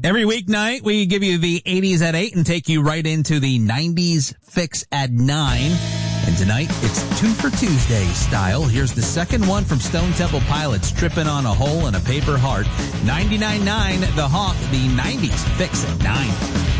Every weeknight, we give you the 80s at 8 and take you right into the 90s fix at 9. And tonight, it's 2 for Tuesday style. Here's the second one from Stone Temple Pilots, Tripping on a Hole in a Paper Heart. 99.9 The Hawk, the 90s fix at 9.